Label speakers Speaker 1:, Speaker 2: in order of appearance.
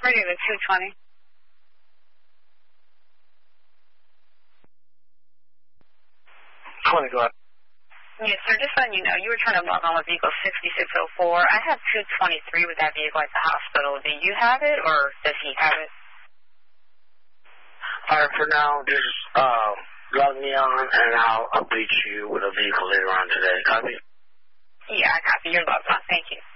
Speaker 1: ready to 220.
Speaker 2: Go ahead.
Speaker 1: Yes, sir. Just letting you know, you were trying to log on with vehicle 6604. I have 223 with that vehicle at the hospital. Do you have it, or does he have it?
Speaker 2: All right, for now, just log me on, and I'll update you with a vehicle later on today. Copy?
Speaker 1: Yeah, I copy. You're logged on. Thank you.